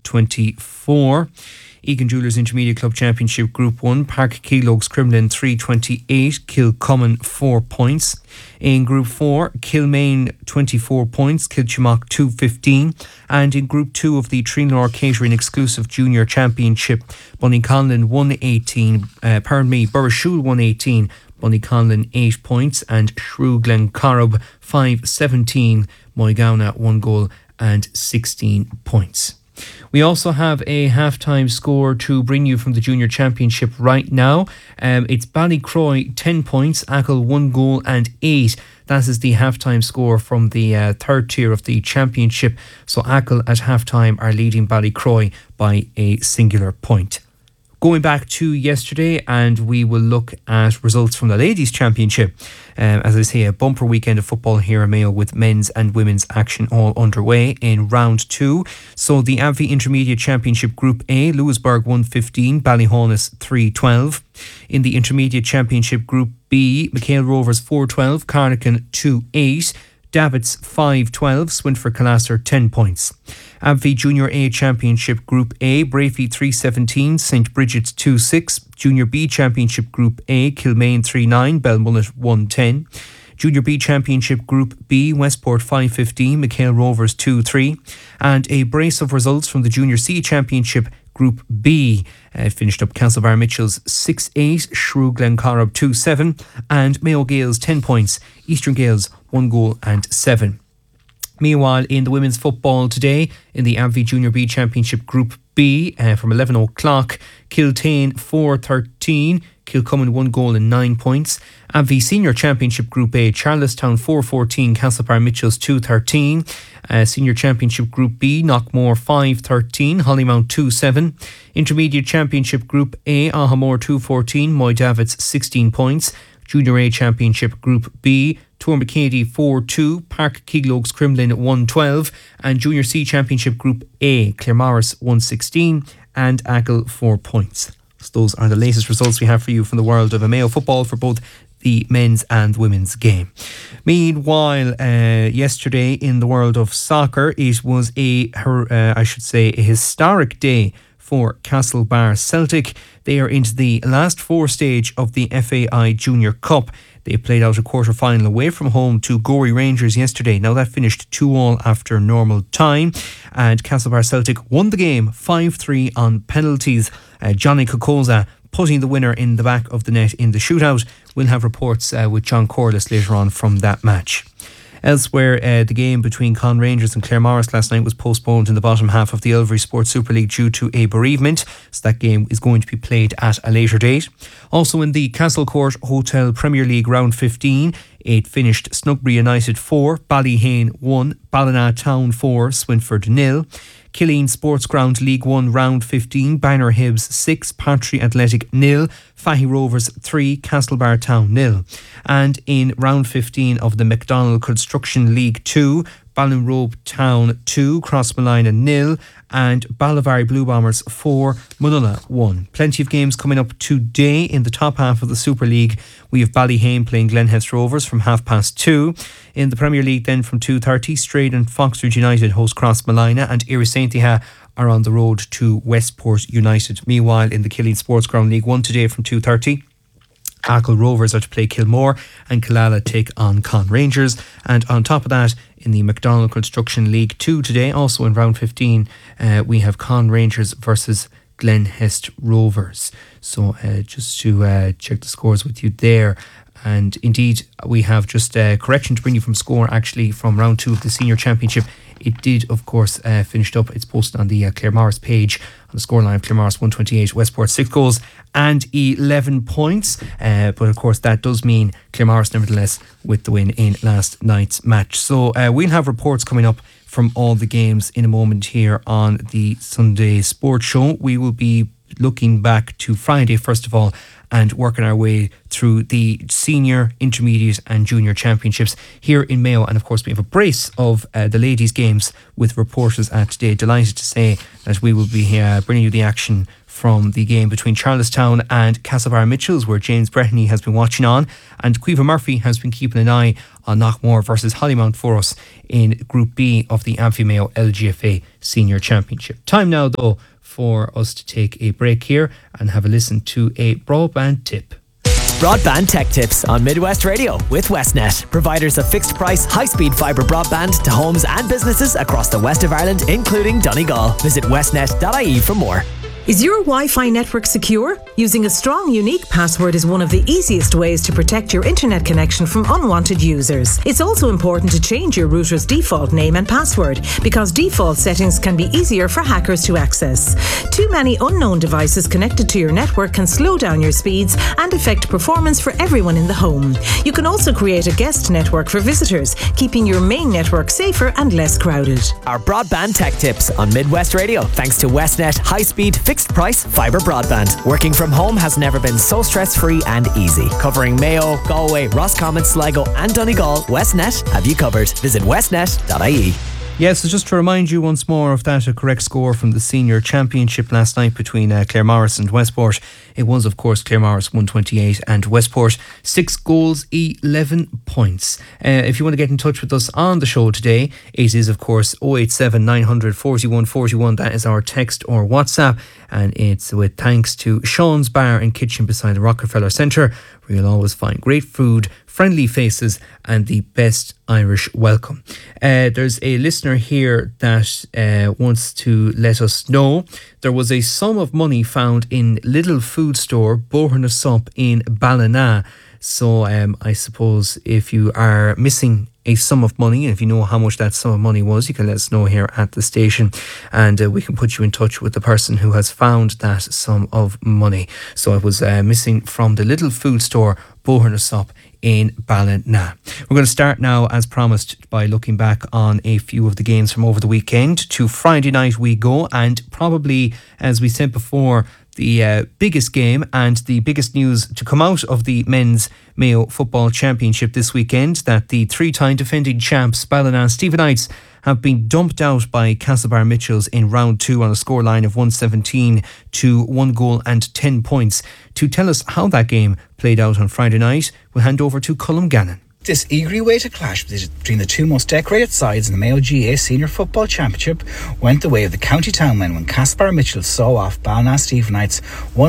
324. Egan Jewellers Intermediate Club Championship Group 1, Park Keelogs Crumlin 328, Kilcommon 4 points. In Group 4, Kilmaine 24 points, Kilchimock 215. And in Group 2 of the Trinor Catering Exclusive Junior Championship, Bunnyconlin 118, Burrishoole 118, Bunnyconlin 8 points, and Shrew Glencorrib 517, Moygownagh 1 goal and 16 points. We also have a half-time score to bring you from the Junior Championship right now. It's Ballycroy 10 points, Achill 1 goal and 8. That is the half-time score from the third tier of the Championship. So Achill at half-time are leading Ballycroy by a singular point. Going back to yesterday, and we will look at results from the Ladies' Championship. As I say, a bumper weekend of football here in Mayo with men's and women's action all underway in round 2. So the Abbey Intermediate Championship Group A, Lewisburg 115, Ballyhaunis 312. In the Intermediate Championship Group B, McHale Rovers 412, Carnican 28. Davits 512, Swinford Calaster 10 points. Abbey Junior A Championship Group A, Brafey 317, St Bridget's 26. Junior B Championship Group A, Kilmaine 39, Belmullet 110. Junior B Championship Group B, Westport 515, McHale Rovers 2-3. And a brace of results from the Junior C Championship Group B. Finished up Castlebar Mitchell's 6-8, Shrew Glencorrib 2-7, and Mayo Gales 10 points, Eastern Gales 1 goal and 7. Meanwhile, in the women's football today, in the Abbey Junior B Championship Group B, from 11 o'clock, Kiltane 4-13, Kilcommon 1 goal and 9 points. Abbey Senior Championship Group A, Charlestown 4-14, Castlebar Mitchells 2-13. Senior Championship Group B, Knockmore 5-13, Hollymount 2-7. Intermediate Championship Group A, Ahamore 2-14, Moy Davits 16 points. Junior A Championship Group B, Tourmacady 4-2, Park Keelogs Crumlin 112, and Junior C Championship Group A, Claremorris 116 and Achill 4 points. So those are the latest results we have for you from the world of Mayo football for both the men's and women's game. Meanwhile, yesterday in the world of soccer, it was a historic day for Castlebar Celtic. They are into the last 4 stage of the FAI Junior Cup. They played out a quarter-final away from home to Gorey Rangers yesterday. Now that finished 2-2 after normal time, and Castlebar Celtic won the game 5-3 on penalties. Johnny Kokoza putting the winner in the back of the net in the shootout. We'll have reports with John Corliss later on from that match. Elsewhere, the game between Con Rangers and Claremorris last night was postponed in the bottom half of the Elvery Sports Super League due to a bereavement, so that game is going to be played at a later date. Also in the Castlecourt Hotel Premier League Round 15, it finished Snugbury United 4, Ballyhane 1, Ballina Town 4, Swinford 0. Killeen Sports Ground League 1 Round 15, Banner Hibs 6, Partry Athletic 0, Fahy Rovers 3, Castlebar Town 0. And in Round 15 of the McDonald Construction League 2, Ballinrobe Town 2, Crossmolina 0, and Ballyvary Blue Bombers 4, Munulla 1. Plenty of games coming up today in the top half of the Super League. We have Ballyhane playing Glenhest Rovers from 2:30. In the Premier League then from 2:30, Strayed and Foxford United host Crossmolina, and Irisaintiha are on the road to Westport United. Meanwhile, in the Killeen Sports Ground League 1 today from 2:30, Achill Rovers are to play Kilmore and Killala take on Con Rangers. And on top of that, in the McDonald Construction League 2 today, also in round 15, we have Con Rangers versus Glenhest Rovers. So just to check the scores with you there. And indeed, we have just a correction to bring you from score actually from round 2 of the Senior Championship. It did, of course, finished up. It's posted on the Claremorris page on the scoreline. Claremorris 128, Westport 6 goals and 11 points. But of course, that does mean Claremorris, nevertheless, with the win in last night's match. So we'll have reports coming up from all the games in a moment here on the Sunday Sports Show. We will be looking back to Friday, first of all, and working our way through the senior, intermediate and junior championships here in Mayo. And of course we have a brace of the ladies' games with reporters at today. Delighted to say that we will be bringing you the action from the game between Charlestown and Castlebar Mitchells, where James Breheny has been watching on, and Cueva Murphy has been keeping an eye on Knockmore versus Hollymount for us in Group B of the Amphy Mayo LGFA Senior Championship. Time now, though, for us to take a break here and have a listen to a broadband tip. Broadband Tech Tips on Midwest Radio with Westnet, providers of fixed price, high-speed fibre broadband to homes and businesses across the west of Ireland, including Donegal. Visit westnet.ie for more. Is your Wi-Fi network secure? Using a strong, unique password is one of the easiest ways to protect your internet connection from unwanted users. It's also important to change your router's default name and password, because default settings can be easier for hackers to access. Too many unknown devices connected to your network can slow down your speeds and affect performance for everyone in the home. You can also create a guest network for visitors, keeping your main network safer and less crowded. Our Broadband Tech Tips on Midwest Radio, thanks to Westnet high-speed fixed price fibre broadband. Working from home has never been so stress-free and easy. Covering Mayo, Galway, Roscommon, Sligo and Donegal, Westnet have you covered. Visit westnet.ie. Yes, so just to remind you once more of that, a correct score from the Senior Championship last night between Claremorris and Westport. It was, of course, Claremorris 128 and Westport 6 goals, 11 points. If you want to get in touch with us on the show today, it is, of course, 087 900 41 41. That is our text or WhatsApp. And it's with thanks to Sean's Bar and Kitchen beside the Rockefeller Centre, where you'll always find great food, friendly faces and the best Irish welcome. There's a listener here that wants to let us know there was a sum of money found in Little Food Store, Bohernesup in Ballina. So I suppose if you are missing a sum of money, and if you know how much that sum of money was, you can let us know here at the station, and we can put you in touch with the person who has found that sum of money. So it was missing from the Little Food Store, Bohernesup in Ballina. We're going to start now, as promised, by looking back on a few of the games from over the weekend. To Friday night we go, and probably, as we said before, the biggest game and the biggest news to come out of the Men's Mayo Football Championship this weekend, that the three-time defending champs Ballina Stephenites have been dumped out by Castlebar Mitchells in round 2 on a scoreline of 117 to 1 goal and 10 points. To tell us how that game played out on Friday night, we'll hand over to Colm Gannon. This eagerly awaited clash between the two most decorated sides in the Mayo GA Senior Football Championship went the way of the County Town men when Castlebar Mitchell saw off Ballina Stephenites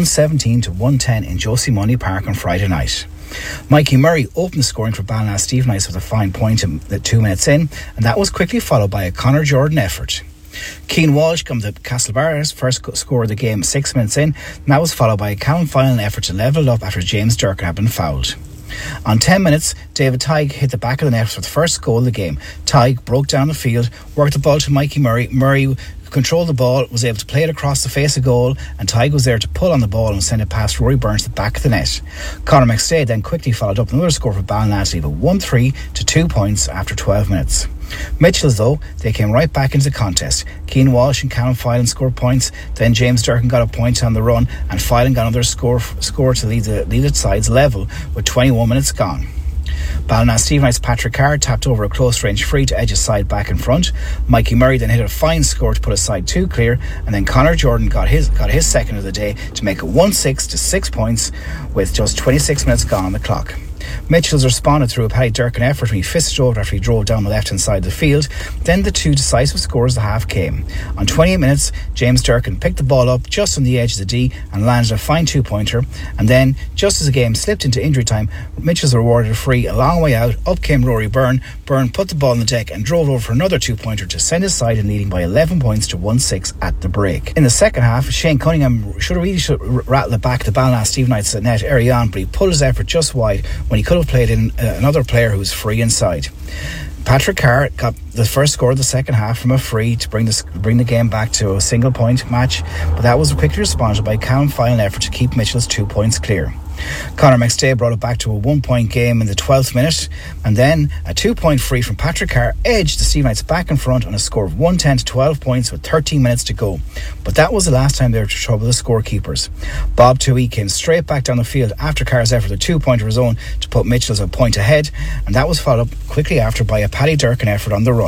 117 to 110 in Josie Money Park on Friday night. Mikey Murray opened the scoring for Ballina Stephenites with a fine point 2 minutes in, and that was quickly followed by a Conor Jordan effort. Cian Walsh comes to Castlebar's first score of the game 6 minutes in, and that was followed by a Callum Finan effort to level it up after James Durkin had been fouled. On 10 minutes, David Tighe hit the back of the net for the first goal of the game. Tighe broke down the field, worked the ball to Mikey Murray. Murray controlled the ball, was able to play it across the face of goal, and Tighe was there to pull on the ball and send it past Rory Byrne to the back of the net. Conor McStay then quickly followed up another score for Ballina to leave it 1-3 to 2 points after 12 minutes. Mitchells, though, they came right back into the contest. Cian Walsh and Callum Finan scored points, then James Durkin got a point on the run, and Finan got another score to lead the sides level with 21 minutes gone. Ballina Stephenites' Patrick Carr tapped over a close range free to edge his side back in front. Mikey Murray then hit a fine score to put his side 2 clear, and then Conor Jordan got his second of the day to make it 1-6 to 6 points with just 26 minutes gone on the clock. Mitchells responded through a Paddy Durkin effort when he fisted over after he drove down the left hand side of the field. Then the two decisive scores of the half came. On 28 minutes, James Durkin picked the ball up just on the edge of the D and landed a fine 2-pointer, and then, just as the game slipped into injury time, Mitchells were awarded a free a long way out. Up came Rory Byrne. Byrne put the ball on the deck and drove over for another 2-pointer to send his side in leading by 11 points to 1-6 at the break. In the second half, Shane Cunningham should have rattled it back to Ballina Stephenites at net early on, but he pulled his effort just wide when he could have played in another player who was free inside. Patrick Carr got the first score of the second half from a free to bring the game back to a single point match, but that was quickly responded by Callum Finan effort to keep Mitchell's 2 points clear. Conor McStay brought it back to a 1-point game in the 12th minute, and then a 2-point free from Patrick Carr edged the Stephenites back in front on a score of 110 to 12 points with 13 minutes to go. But that was the last time they were to trouble the scorekeepers. Bob Toohey came straight back down the field after Carr's effort, a 2-pointer of his own, to put Mitchell's a point ahead, and that was followed up quickly after by a Paddy Durkin effort on the run.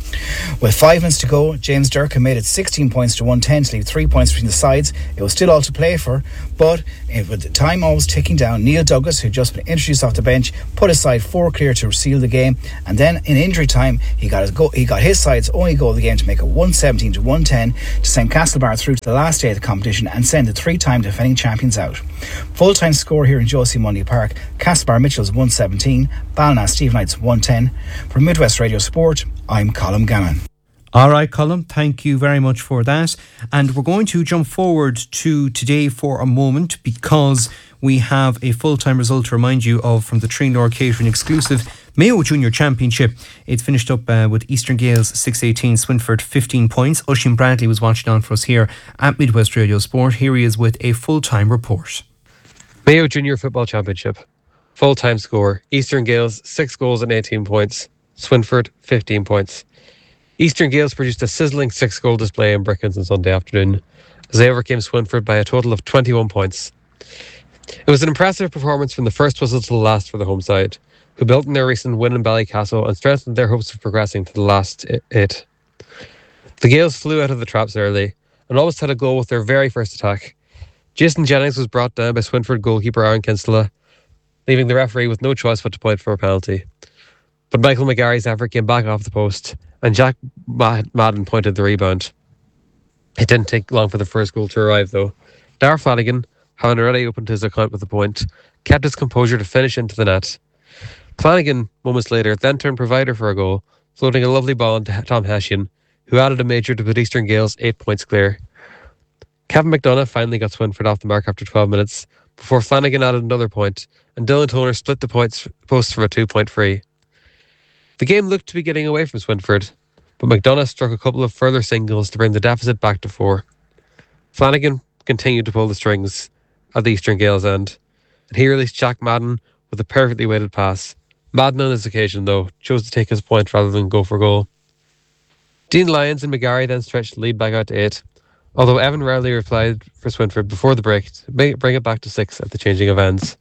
With 5 minutes to go, James Durkin made it 16 points to 110 to leave 3 points between the sides. It was still all to play for, but with the time always ticking down, Neil Douglas, who'd just been introduced off the bench, put his side 4 clear to seal the game, and then in injury time he got his side's only goal of the game to make it 117 to 110 to send Castlebar through to the last day of the competition and send the 3-time defending champions out. Full-time score here in Josie Mundy Park: Castlebar Mitchells 117, Ballinasloe Stevenage 110. For Midwest Radio Sport, I'm Colm Gannon. All right, Colm, thank you very much for that. And we're going to jump forward to today for a moment, because we have a full-time result to remind you of from the Trinor Catering exclusive Mayo Junior Championship. It finished up with Eastern Gales 6-18, Swinford 15 points. Oisin Bradley was watching on for us here at Midwest Radio Sport. Here he is with a full-time report. Mayo Junior Football Championship. Full-time score: Eastern Gales 6 goals and 18 points, Swinford 15 points. Eastern Gales produced a sizzling 6-goal display in Brickens on Sunday afternoon as they overcame Swinford by a total of 21 points. It was an impressive performance from the first whistle to the last for the home side, who built on their recent win in Ballycastle and strengthened their hopes of progressing to the last 8. The Gales flew out of the traps early and almost had a goal with their very first attack. Jason Jennings was brought down by Swinford goalkeeper Aaron Kinsella, leaving the referee with no choice but to point for a penalty. But Michael McGarry's effort came back off the post, and Jack Madden pointed the rebound. It didn't take long for the first goal to arrive, though. Darragh Flanagan, having already opened his account with a point, kept his composure to finish into the net. Flanagan, moments later, then turned provider for a goal, floating a lovely ball into Tom Hessian, who added a major to put Eastern Gales 8 points clear. Kevin McDonough finally got Swinford off the mark after 12 minutes, before Flanagan added another point, and Dylan Toner split the post from a 2-point free. The game looked to be getting away from Swinford, but McDonough struck a couple of further singles to bring the deficit back to 4. Flanagan continued to pull the strings at the Eastern Gales end, and he released Jack Madden with a perfectly weighted pass. Madden on this occasion, though, chose to take his point rather than go for goal. Dean Lyons and McGarry then stretched the lead back out to 8, although Evan Rowley replied for Swinford before the break to bring it back to 6 at the changing of ends.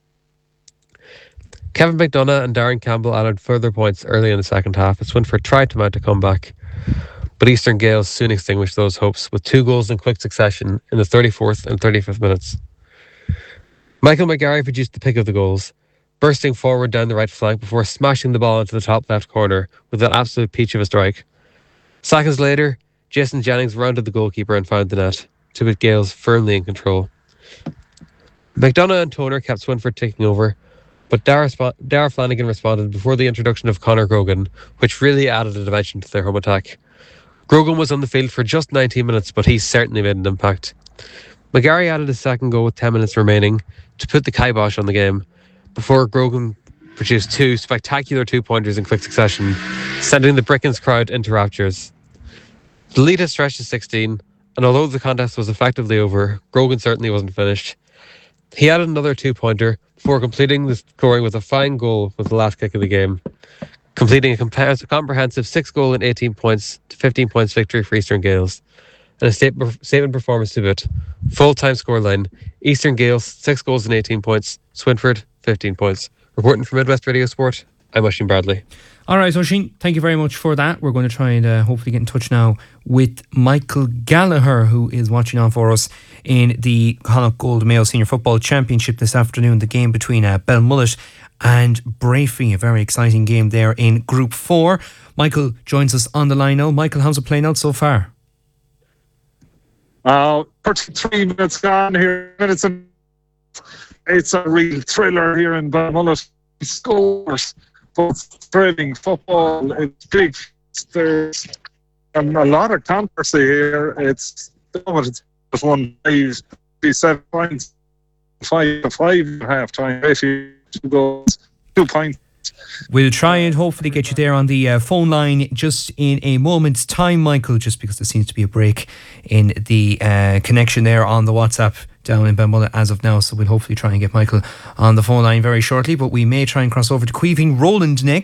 Kevin McDonough and Darren Campbell added further points early in the second half as Swinford tried to mount a comeback, but Eastern Gales soon extinguished those hopes with 2 goals in quick succession in the 34th and 35th minutes. Michael McGarry produced the pick of the goals, bursting forward down the right flank before smashing the ball into the top left corner with an absolute peach of a strike. Seconds later, Jason Jennings rounded the goalkeeper and found the net, to put Gales firmly in control. McDonough and Toner kept Swinford ticking over, but Darragh Flanagan responded before the introduction of Conor Grogan, which really added a dimension to their home attack. Grogan was on the field for just 19 minutes, but he certainly made an impact. McGarry added his second goal with 10 minutes remaining to put the kibosh on the game, before Grogan produced 2 spectacular 2-pointers in quick succession, sending the Brickens crowd into raptures. The lead had stretched to 16, and although the contest was effectively over, Grogan certainly wasn't finished. He added another 2-pointer before completing the scoring with a fine goal with the last kick of the game, completing a comprehensive 6-goal and 18 points to 15 points victory for Eastern Gales. And a statement performance to boot. Full-time scoreline: Eastern Gales 6 goals and 18 points, Swinford 15 points. Reporting for Midwest Radio Sport, I'm Oisin Bradley. All right, Oisin, thank you very much for that. We're going to try and hopefully get in touch now with Michael Gallagher, who is watching on for us in the Connacht Gold Mayo Senior Football Championship this afternoon, the game between Belmullet and Brafey, a very exciting game there in Group 4. Michael joins us on the line now. Michael, how's it playing out so far? 33 minutes gone here. It's a real thriller here in Belmullet. Scores, both thrilling football. It's big. There's a lot of controversy here. It's just 1-5, 7 points, 5-5 at half time. Basically, 2 goals, 2 points. We'll try and hopefully get you there on the phone line just in a moment's time, Michael, just because there seems to be a break in the connection there on the WhatsApp down in Belmullet as of now, so we'll hopefully try and get Michael on the phone line very shortly, but we may try and cross over to Queeving Roland next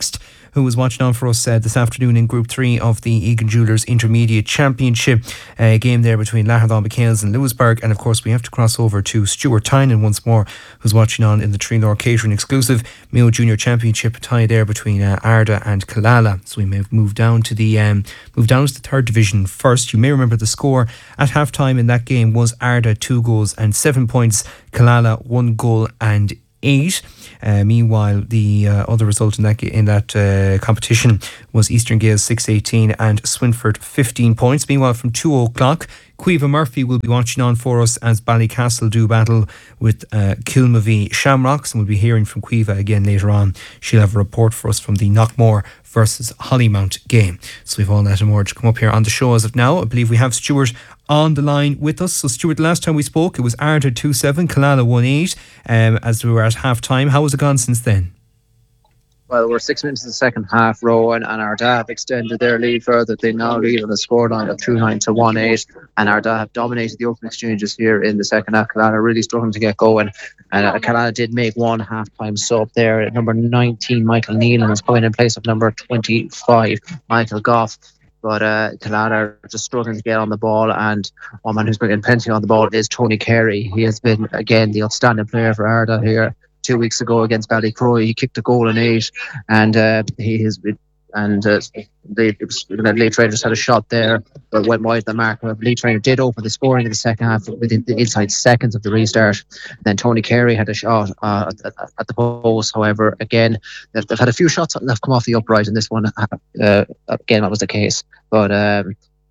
who was watching on for us this afternoon in Group 3 of the Egan Jewelers Intermediate Championship. A game there between Lahardon McHale's and Lewisburg. And of course, we have to cross over to Stuart Tynan once more, who's watching on in the Trinor Catering exclusive Mayo Junior Championship tie there between Arda and Killala. So we may move down to the third division first. You may remember the score at half time in that game was Arda 2 goals and 7 points, Killala 1 goal and 8. Meanwhile, the other result in that competition was Eastern Gales 6-18 and Swinford 15 points. Meanwhile, from 2 o'clock, Cueva Murphy will be watching on for us as Ballycastle do battle with Kilmavie Shamrocks, and we'll be hearing from Cueva again later on. She'll have a report for us from the Knockmore versus Hollymount game. So we've all that and more to come up here on the show as of now. I believe we have Stuart on the line with us. So Stuart, the last time we spoke, it was Arda 2-7, Killala 1-8, as we were at half time. How has it gone since then? Well, we're 6 minutes in the second half, Rowan, and Arda have extended their lead further. They now lead on the scoreline of 2-9 to 1-8, and Arda have dominated the open exchanges here in the second half. Killala are really struggling to get going, and Killala did make one half-time sub there. Number 19, Michael Nealon, is coming in place of number 25, Michael Goff. But Killala are just struggling to get on the ball, and one man who's been getting plenty on the ball is Tony Carey. He has been, again, the outstanding player for Arda here. 2 weeks ago against Ballycroy, he kicked a goal in 8, and he has been. And Leigh Trainer just had a shot there, but went wide of the mark. Leigh Trainer did open the scoring in the second half within the inside seconds of the restart. Then Tony Carey had a shot at the post. However, again, they've had a few shots that have come off the upright, and this one, again, that was the case. But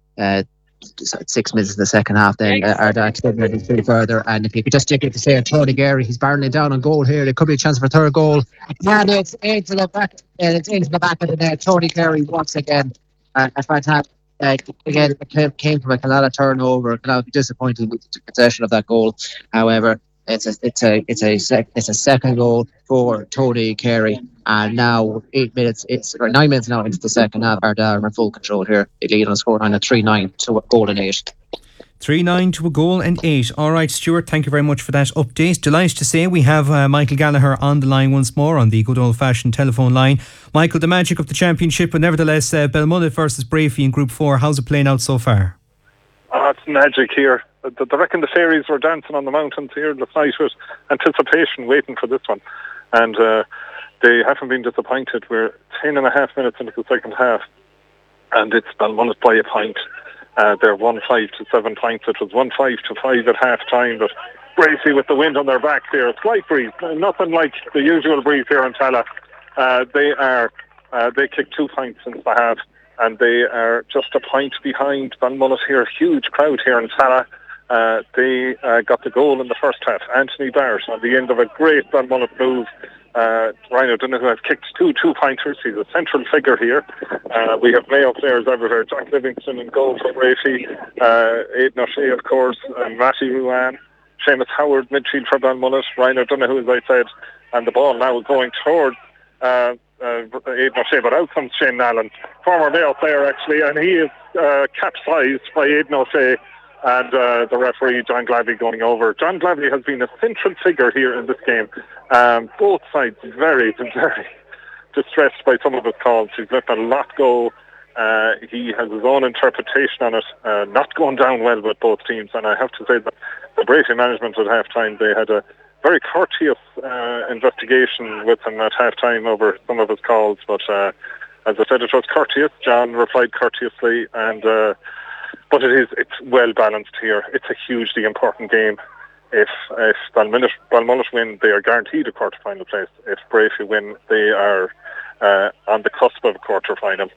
6 minutes in the second half, then Arda extended it through further, and if you could just take it to say Tony Carey, he's barreling it down on goal here. There could be a chance for a third goal, and it's into the back, of the net. Tony Carey once again, a fantastic. Again, it came from a Killala turnover. Killala be disappointed with the possession of that goal. However, it's a second goal for Tony Carey, and now 9 minutes now into the second half. Arda are in full control here. They lead on a scoreline of 3-9 to a goal and 8. 3-9 to a goal and 8. All right, Stuart, thank you very much for that update. Delighted to say we have Michael Gallagher on the line once more on the good old-fashioned telephone line. Michael, the magic of the championship, but nevertheless, Belmullet versus Brafey in Group 4. How's it playing out so far? Oh, it's magic here. I reckon the fairies were dancing on the mountains here last night with anticipation, waiting for this one. And they haven't been disappointed. We're 10.5 minutes into the second half, and it's Belmullet by a point. They're 1-5 to 7 points. It was 1-5 to 5 at half time, but Bracey with the wind on their back there. A slight breeze, nothing like the usual breeze here in Tala. They kicked 2 points since the half, and they are just a point behind Belmullet here. Huge crowd here in Tala. They got the goal in the first half. Anthony Barrett on the end of a great Belmullet move. Ryan O'Donoghue has kicked 2 2-pointers. He's a central figure here. We have Mayo players everywhere. Jack Livingston in goal for Brafey. Aidan O'Shea, of course, and Matty Ruan. Seamus Howard, midfield for Belmullet. Ryan O'Donoghue, as I said. And the ball now going towards Aidan O'Shea, but out comes Shane Allen, former Mayo player actually, and he is capsized by Aidan O'Shea. And the referee, John Glavey, going over. John Glavey has been a central figure here in this game. Both sides very, very distressed by some of his calls. He's let a lot go. He has his own interpretation on it. Not going down well with both teams. And I have to say that the Brafey management at half-time, they had a very courteous investigation with him at half-time over some of his calls. But as I said, it was courteous. John replied courteously, and but it's well balanced here. It's a hugely important game. If Belmullet win, they are guaranteed a quarter-final place. If Brafey win, they are on the cusp of a quarter-final.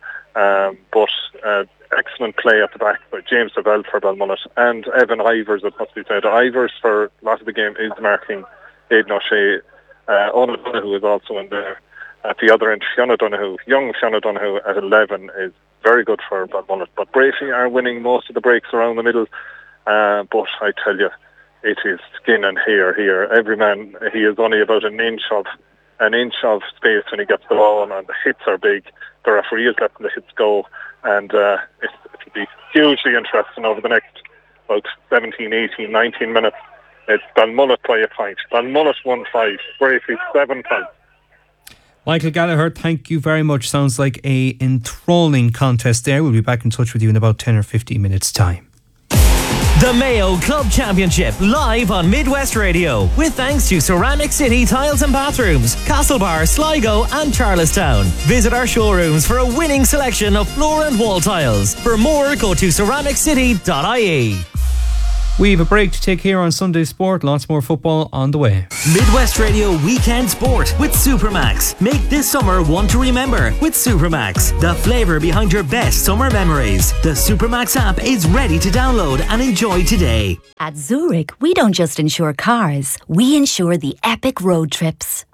But excellent play at the back by James Savell for Belmullet, and Evan Ivers, it must be said. Ivers, for a lot of the game, is marking Aidan O'Shea. Owen O'Donoghue is also in there. At the other end, young Fionn O'Donoghue at 11 is very good for Belmullet. But Brafey are winning most of the breaks around the middle. But I tell you, it is skin and hair here. Every man, he is only about an inch of space when he gets the ball, and the hits are big. The referee is letting the hits go, and it'll be hugely interesting over the next about 17, 18, 19 minutes. It's Belmullet by a point. Belmullet 1-5, Brafey 7 points. Michael Gallagher, thank you very much. Sounds like a enthralling contest there. We'll be back in touch with you in about 10 or 15 minutes' time. The Mayo Club Championship live on Midwest Radio with thanks to Ceramic City Tiles and Bathrooms, Castlebar, Sligo and Charlestown. Visit our showrooms for a winning selection of floor and wall tiles. For more, go to ceramiccity.ie. We have a break to take here on Sunday Sport. Lots more football on the way. Midwest Radio Weekend Sport with Supermax. Make this summer one to remember with Supermax, the flavour behind your best summer memories. The Supermax app is ready to download and enjoy today. At Zurich, we don't just insure cars, we insure the epic road trips.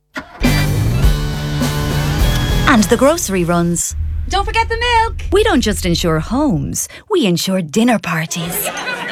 And the grocery runs. Don't forget the milk. We don't just insure homes, we insure dinner parties.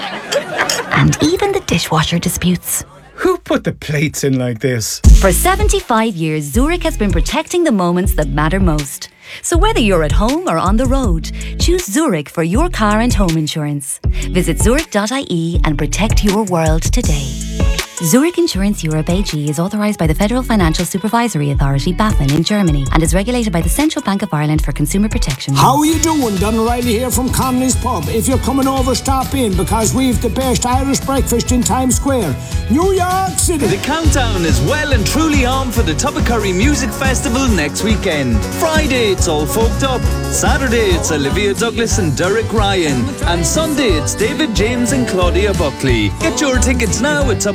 And even the dishwasher disputes. Who put the plates in like this? For 75 years, Zurich has been protecting the moments that matter most. So whether you're at home or on the road, choose Zurich for your car and home insurance. Visit zurich.ie and protect your world today. Zurich Insurance Europe AG is authorised by the Federal Financial Supervisory Authority, BaFin, in Germany and is regulated by the Central Bank of Ireland for consumer protection. How are you doing? Don O'Reilly here from Connolly's Pub. If you're coming over, stop in because we've the best Irish breakfast in Times Square, New York City. The countdown is well and truly on for the Tubbercurry Music Festival next weekend. Friday it's All Folked Up, Saturday it's Olivia Douglas and Derek Ryan, and Sunday it's David James and Claudia Buckley. Get your tickets now at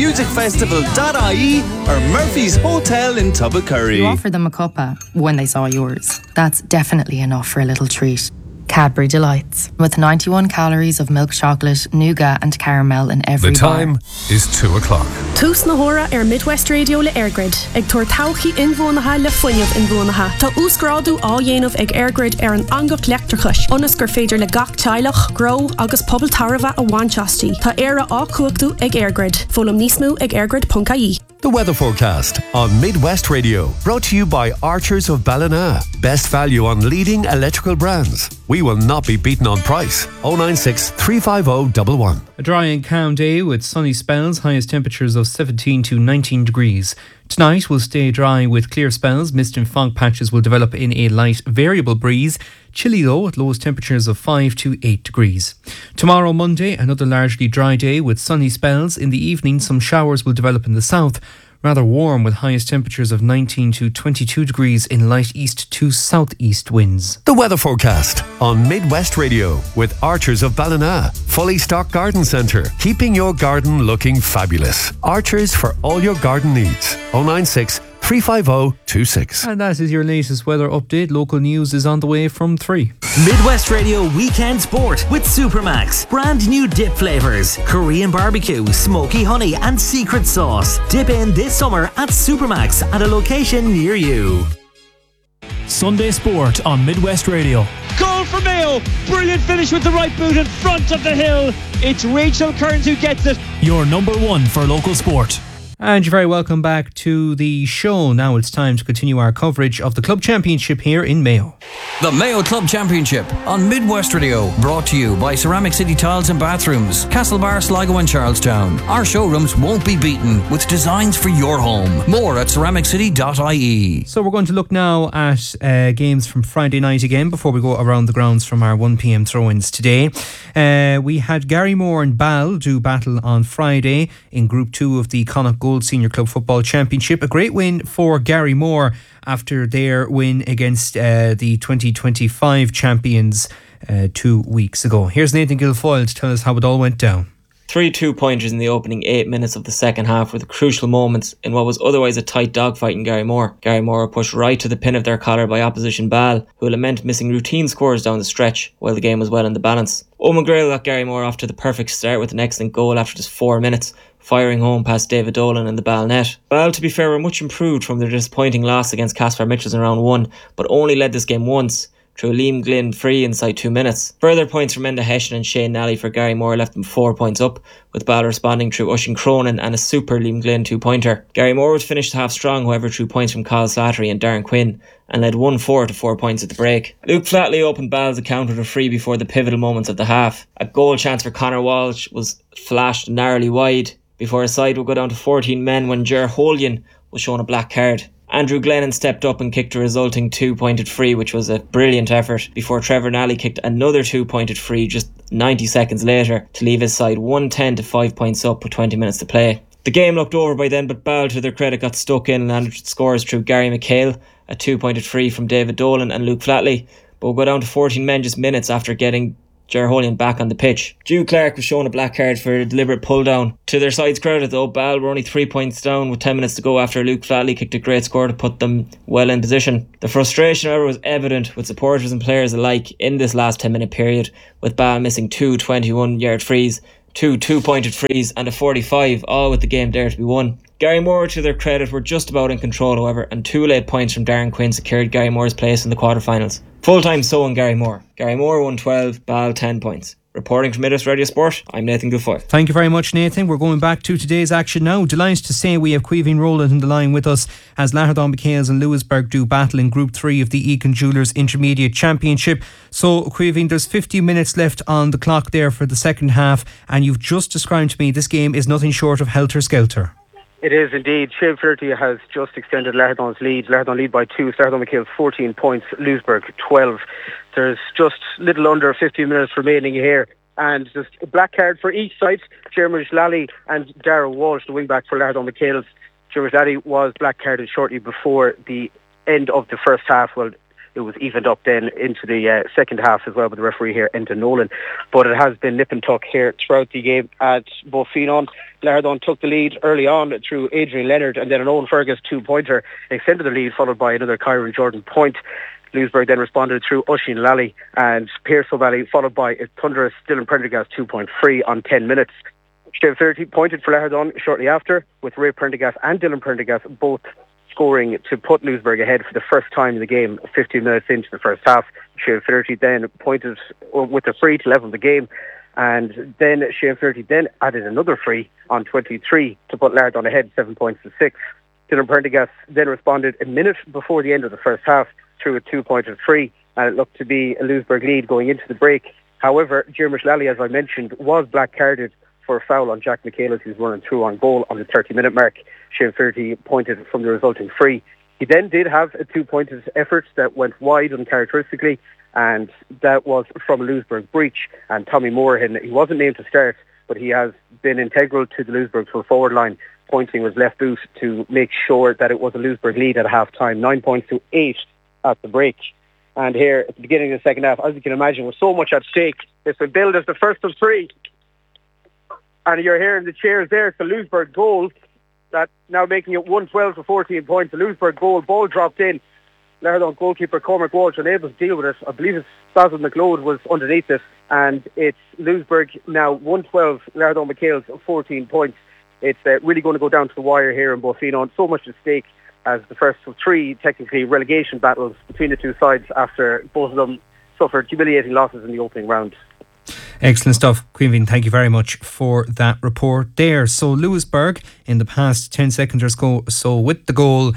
tubbercurrymusicfestival.ie or Murphy's Hotel in Tubbercurry. You offered them a cuppa when they saw yours. That's definitely enough for a little treat. Cadbury Delights, with 91 calories of milk chocolate, nougat and caramel in every The time bar. is 2 o'clock. Tús na hora Midwest Radio le Airgrid. Ag tuair tauchaí inbhuanaithe le foiineamh inbhuanaithe. Tá úscráidú á dhéanamh ag Airgrid ar an angach leachtarchais. Onas gur féidir le gach teilech, grow agus pobl tarva a bhainteastí. Tá éire á cuachtú ag Airgrid. Fólam níos mó ag airgrid.ie. The weather forecast on Midwest Radio, brought to you by Archers of Ballina. Best value on leading electrical brands. We will not be beaten on price. 096 350 111. A dry and calm day with sunny spells, highest temperatures of 17 to 19 degrees. Tonight will stay dry with clear spells. Mist and fog patches will develop in a light variable breeze. Chilly though, at lowest temperatures of 5 to 8 degrees. Tomorrow, Monday, another largely dry day with sunny spells. In the evening, some showers will develop in the south. Rather warm with highest temperatures of 19 to 22 degrees in light east to southeast winds. The weather forecast on Midwest Radio with Archers of Ballina. Fully stocked garden centre, keeping your garden looking fabulous. Archers for all your garden needs. 096 350 26. And that is your latest weather update. Local news is on the way from 3. Midwest Radio Weekend Sport with Supermax. Brand new dip flavours. Korean barbecue, smoky honey and secret sauce. Dip in this summer at Supermax at a location near you. Sunday Sport on Midwest Radio. Goal for Mayo. Brilliant finish with the right boot in front of the hill. It's Rachel Kearns who gets it. Your number one for local sport. And you're very welcome back to the show. Now it's time to continue our coverage of the Club Championship here in Mayo. The Mayo Club Championship on Midwest Radio, brought to you by Ceramic City Tiles and Bathrooms, Castlebar, Sligo and Charlestown. Our showrooms won't be beaten with designs for your home. More at ceramiccity.ie. So we're going to look now at games from Friday night again before we go around the grounds from our 1pm throw-ins today. We had Garrymore and Ball do battle on Friday in Group 2 of the Connacht Gold Senior Club Football Championship. A great win for Garrymore after their win against the 2025 champions 2 weeks ago. Here's Nathan Guilfoyle to tell us how it all went down. 3 2-pointers in the opening 8 minutes of the second half were the crucial moments in what was otherwise a tight dogfight in Garrymore. Garrymore were pushed right to the pin of their collar by opposition Ball, who lament missing routine scores down the stretch while the game was well in the balance. Owen Grail got Garrymore off to the perfect start with an excellent goal after just 4 minutes, firing home past David Dolan in the Ball net. Ball, to be fair, were much improved from their disappointing loss against Caspar Mitchells in round 1, but only led this game once, through a Liam Glynn free inside 2 minutes. Further points from Enda Hession and Shane Nally for Garrymore left them 4 points up, with Ball responding through Oisin Cronin and a super Liam Glynn 2-pointer. Garrymore would finish the half strong, however, through points from Kyle Slattery and Darren Quinn, and led 1-4 to 4 points at the break. Luke Flatley opened Ball's account with a free before the pivotal moments of the half. A goal chance for Conor Walsh was flashed narrowly wide before a side would go down to 14 men when Ger Holian was shown a black card. Andrew Glennon stepped up and kicked a resulting 2-pointed free, which was a brilliant effort, before Trevor Nally kicked another 2-pointed free just 90 seconds later to leave his side 110 to 5 points up with 20 minutes to play. The game looked over by then, but Ball, to their credit, got stuck in and landed scores through Gary McHale, a 2-pointed free from David Dolan and Luke Flatley, but will go down to 14 men just minutes after getting Ger Holian back on the pitch. Jude Clark was shown a black card for a deliberate pull down. To their side's credit though, Ball were only 3 points down with 10 minutes to go after Luke Flatley kicked a great score to put them well in position. The frustration, however, was evident with supporters and players alike in this last 10-minute period, with Ball missing 2 21-yard frees, 2 2-pointed frees and a 45, all with the game there to be won. Gary Moore, to their credit, were just about in control, however, and 2 late points from Darren Quinn secured Gary Moore's place in the quarterfinals. Full-time so on Gary Moore. Gary Moore won 12, Ball 10 points. Reporting from Midwest Radio Sport, I'm Nathan Guilfoyle. Thank you very much, Nathan. We're going back to today's action now. Delighted to say we have Caoimhín Rowland in the line with us as Lahardán McHales and Lewisburg do battle in Group 3 of the Eakin Jewellers Intermediate Championship. So, Caoimhín, there's 50 minutes left on the clock there for the second half, and you've just described to me this game is nothing short of helter-skelter. It is indeed. Shane Flaherty has just extended Lahardán's lead. Lahardán lead by 2. Lahardán McHale 14 points. Lewisburg 12. There's just little under 15 minutes remaining here. And just a black card for each side. Jeremy Lally and Darragh Walsh, the wing back for Lahardán McHale. Jeremy Lally was black carded shortly before the end of the first half. Well, it was evened up then into the second half as well by the referee here, Enda Nolan. But it has been nip and tuck here throughout the game at Beaufinon. Lahardán took the lead early on through Adrian Leonard, and then an Owen Fergus 2-pointer extended the lead, followed by another Kyron Jordan point. Lewisburg then responded through Oisín Lally and Pierce O'Malley, followed by a thunderous Dylan Prendergast 2-point free on 10 minutes. Shane Flaherty pointed for Lahardán shortly after, with Ray Prendergast and Dylan Prendergast both scoring to put Lewisburg ahead for the first time in the game, 15 minutes into the first half. Shane Flaherty then pointed with a free to level the game, and then Shane Flaherty then added another free on 23 to put Lahardán ahead 7 points to 6. Dylan Prendergast then responded a minute before the end of the first half through a 2-pointed free, and it looked to be a Lewisburg lead going into the break. However, Jeremy Lally, as I mentioned, was black carded for a foul on Jack Michaelis, who's running through on goal on the 30-minute mark. Shane Flaherty pointed from the resulting free. He then did have a 2-pointed effort that went wide uncharacteristically, and that was from a Lewisburg breach. And Tommy Moorhan, he wasn't named to start, but he has been integral to the Lewisburg full forward line, pointing with his left boot to make sure that it was a Lewisburg lead at half-time, 9 points to 8 at the break. And here at the beginning of the second half, as you can imagine, with so much at stake, it's been billed as the first of 3. And you're hearing the cheers there. It's the Lewisburg goal, that now making it 112 to 14 points. The Lewisburg goal, ball dropped in. Lahardán goalkeeper Cormac Walsh unable to deal with it. I believe it's Basil McLeod was underneath it, and it's Lewisburg now 112, Lahardán McHale's 14 points. It's really going to go down to the wire here in Beaufinon. So much at stake as the first of 3 technically relegation battles between the two sides after both of them suffered humiliating losses in the opening round. Excellent stuff, Caoimhín. Thank you very much for that report there. So Lewisburg in the past 10 seconds or so with the goal,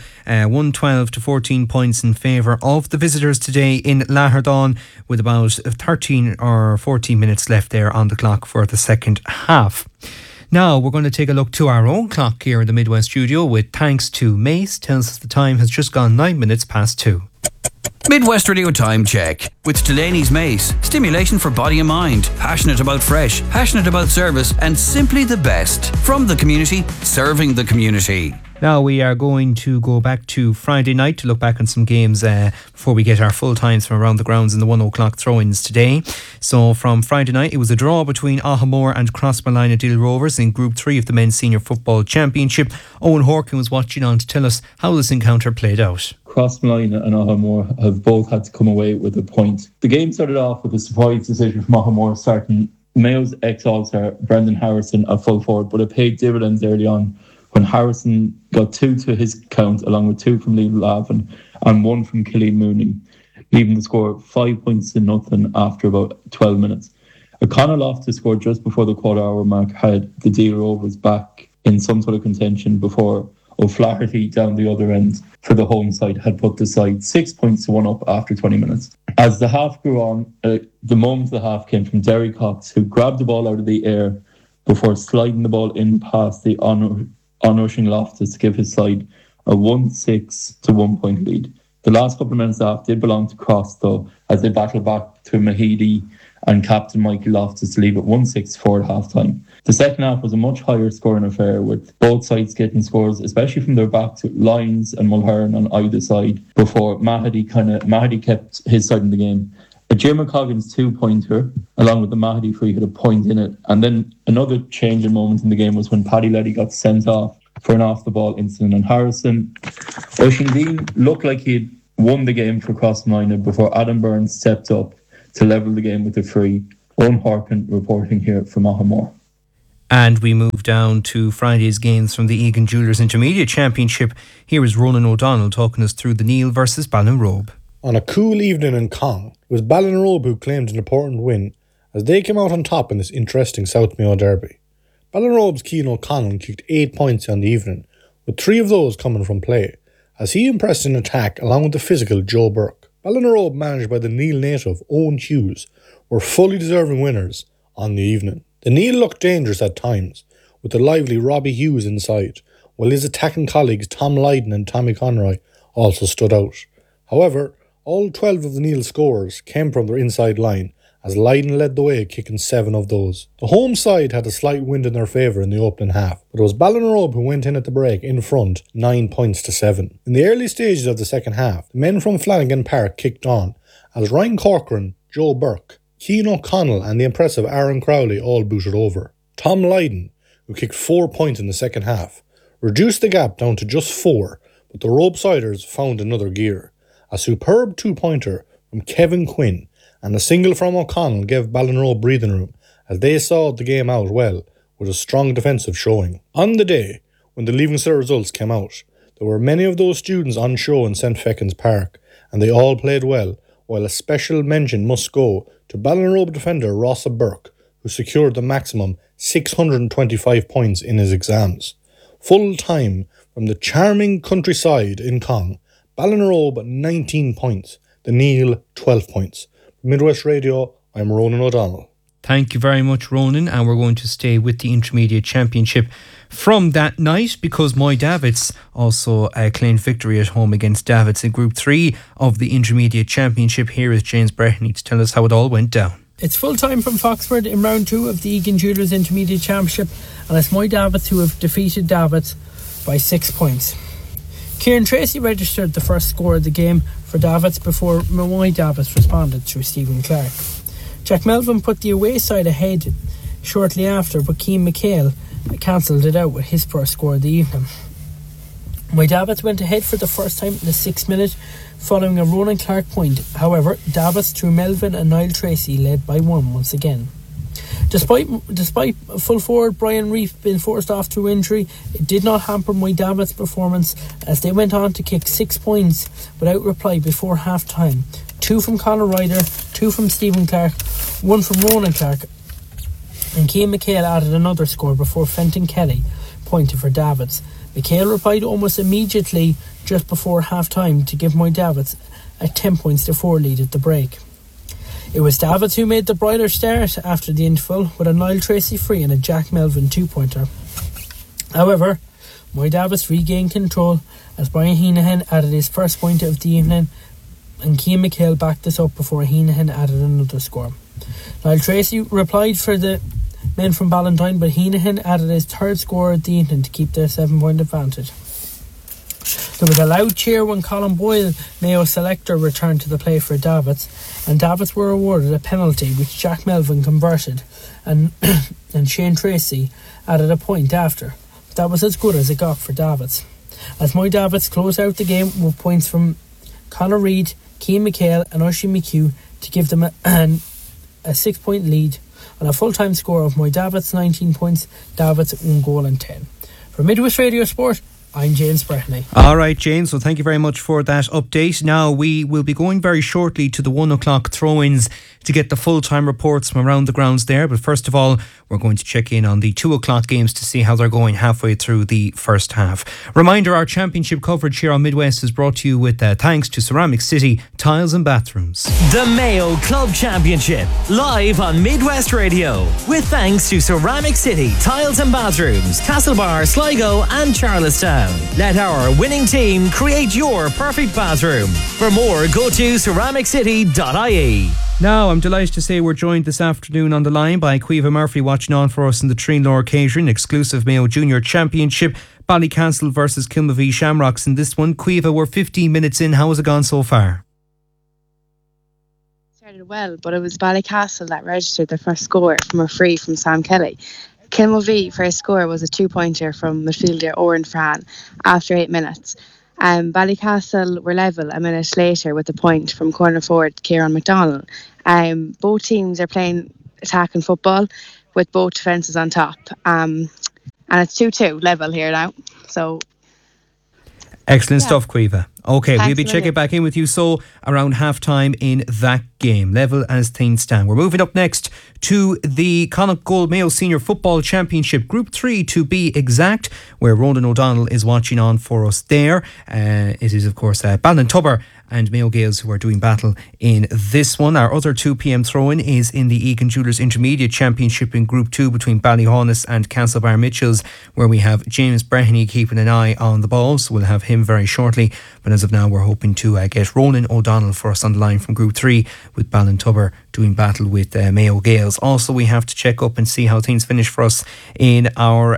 112 to 14 points in favour of the visitors today in Lahardán, with about 13 or 14 minutes left there on the clock for the second half. Now we're going to take a look to our own clock here in the Midwest studio with thanks to Mace. Tells us the time has just gone 9 minutes past 2. Midwest Radio Time Check with Delaney's Mace. Stimulation for body and mind. Passionate about fresh, passionate about service, and simply the best. From the community, serving the community. Now we are going to go back to Friday night to look back on some games before we get our full times from around the grounds in the 1 o'clock throw-ins today. So from Friday night, it was a draw between Ahamore and Crossmolina Deal Rovers in Group 3 of the Men's Senior Football Championship. Owen Horkin was watching on to tell us how this encounter played out. Crossmolina and Ahamore have both had to come away with a point. The game started off with a surprise decision from Ahamore, starting Mayo's ex-All-Star Brendan Harrison at full forward, but it paid dividends early on when Harrison got 2 to his count, along with 2 from Liam Lavin and 1 from Killeen Mooney, leaving the score 5 points to nothing after about 12 minutes. O'Connor Loftus scored just before the quarter-hour mark, had the Deal Rovers back in some sort of contention before O'Flaherty down the other end for the home side had put the side 6 points to 1 up after 20 minutes. As the half grew on, the moment of the half came from Derry Cox, who grabbed the ball out of the air before sliding the ball in past the onrushing Loftus to give his side a 1-6 to 1 point lead. The last couple of minutes off did belong to Cross, though, as they battled back to Mahidi and captain Michael Loftus to leave at 1-6-4 at half-time. The second half was a much higher scoring affair, with both sides getting scores, especially from their backs, with Lyons and Mulhern on either side, before Mahidi kept his side in the game. A Jim McCoggins 2-pointer, along with the Mahidi free, had a point in it. And then another changing moment in the game was when Paddy Letty got sent off for an off-the-ball incident on Harrison. Oisin Dean looked like he had won the game for Crossmagna before Adam Burns stepped up to level the game with a free. Owen Harkin reporting here from Ahamore. And we move down to Friday's games from the Egan Jewellers Intermediate Championship. Here is Ronan O'Donnell talking us through the Neil versus Ballinrobe. On a cool evening in Cong, it was Ballinrobe who claimed an important win as they came out on top in this interesting South Mayo derby. Ballinrobe's Cian O'Connell kicked 8 points on the evening, with 3 of those coming from play, as he impressed in attack along with the physical Joe Burke. Ballinrobe, managed by the Neil native Owen Hughes, were fully deserving winners on the evening. The Neil looked dangerous at times, with the lively Robbie Hughes inside, while his attacking colleagues Tom Lydon and Tommy Conroy also stood out. However, all 12 of the Neil scores came from their inside line, as Lydon led the way, kicking 7 of those. The home side had a slight wind in their favour in the opening half, but it was Ballinrobe who went in at the break in front, 9 points to 7. In the early stages of the second half, the men from Flanagan Park kicked on, as Ryan Corcoran, Joe Burke, Cian O'Connell and the impressive Aaron Crowley all booted over. Tom Lydon, who kicked 4 points in the second half, reduced the gap down to just 4, but the Robesiders found another gear. A superb 2-pointer from Kevin Quinn and a single from O'Connell gave Ballinrobe breathing room, as they saw the game out well with a strong defensive showing. On the day, when the Leaving Cert results came out, there were many of those students on show in St. Feckin's Park, and they all played well, while a special mention must go to Ballinrobe defender Rossa Burke, who secured the maximum 625 points in his exams. Full time from the charming countryside in Cong, Ballinrobe 19 points, the Neil 12 points. From Midwest Radio, I'm Ronan O'Donnell. Thank you very much, Ronan, and we're going to stay with the Intermediate Championship from that night, because Moy Davits also claimed victory at home against Davits in Group 3 of the Intermediate Championship. Here is James Breheny to tell us how it all went down. It's full time from Foxford in round 2 of the Egan Jewellers Intermediate Championship, and it's Moy Davits who have defeated Davits by 6 points. Kieran Tracy registered the first score of the game for Davits before Moy Davits responded through Stephen Clark. Jack Melvin put the away side ahead shortly after, but Cian McHale cancelled it out with his first score of the evening. Moy Davits went ahead for the first time in the 6th minute following a Ronan Clark point. However, Davits through Melvin and Niall Tracy led by 1 once again. Despite full forward Brian Reef being forced off through injury, it did not hamper Moy Davits' performance, as they went on to kick 6 points without reply before half time. 2 from Conor Ryder, 2 from Stephen Clark, 1 from Ronan Clark, and Cian McHale added another score before Fenton Kelly pointed for Davits. McHale replied almost immediately just before half time to give Moy Davits a 10 points to 4 lead at the break. It was Davits who made the brighter start after the interval, with a Niall Tracy free and a Jack Melvin 2-pointer. However, Moy Davits regained control as Brian Heenahan added his first point of the evening, and Cian McHale backed this up before Heenahan added another score. Niall Tracy replied for the men from Ballantyne, but Heenahan added his third score of the evening to keep their 7-point advantage. There was a loud cheer when Colin Boyle, Mayo selector, returned to the play for Davits, and Davits were awarded a penalty which Jack Melvin converted, and Shane Tracy added a point after. But that was as good as it got for Davits, as Moy Davits closed out the game with points from Conor Reid, Cian McHale and Oisin McHugh to give them a 6-point lead, on a full-time score of Moy Davits 19 points, Davits 1 goal and 10. For Midwest Radio Sport, I'm James Breheny. All right, James, well, thank you very much for that update. Now, we will be going very shortly to the 1 o'clock throw-ins to get the full-time reports from around the grounds there. But first of all, we're going to check in on the 2 o'clock games to see how they're going halfway through the first half. Reminder, our championship coverage here on Midwest is brought to you with thanks to Ceramic City Tiles and Bathrooms. The Mayo Club Championship, live on Midwest Radio, with thanks to Ceramic City Tiles and Bathrooms, Castlebar, Sligo and Charlestown. Town. Let our winning team create your perfect bathroom. For more, go to ceramiccity.ie. Now, I'm delighted to say we're joined this afternoon on the line by Caoimhe Murphy, watching on for us in the Trinlor Catering exclusive Mayo Junior Championship. Ballycastle versus Kilmavie Shamrocks in this one. Caoimhe, we're 15 minutes in. How has it gone so far? Started well, but it was Ballycastle that registered their first score from a free from Sam Kelly. Kilmavie first score was a 2-pointer from midfielder Oren Fran after 8 minutes. Ballycastle were level a minute later with a point from corner forward Kieran McDonald. Both teams are playing attacking football with both defences on top. And it's 2-2 level here now. So excellent stuff, Caoimhe. Okay, Thanks we'll be checking back in with you around half time in that game, level as things stand. We're moving up next to the Connacht Gold Mayo Senior Football Championship Group 3 to be exact, where Ronan O'Donnell is watching on for us there. It is of course Ballintubber and Mayo Gales who are doing battle in this one. Our other 2 p.m. throw-in is in the Egan Jewellers Intermediate Championship in Group 2 between Ballyhaunis and Castlebar Mitchells, where we have James Breheny keeping an eye on the ball, so we'll have him very shortly. But as of now, we're hoping to get Ronan O'Donnell for us on the line from Group 3 with Ballintubber doing battle with Mayo Gales. Also, we have to check up and see how things finish for us in our